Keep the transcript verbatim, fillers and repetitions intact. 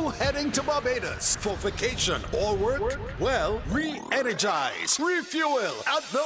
you heading to Barbados for vacation or work? Well, re-energize, refuel at the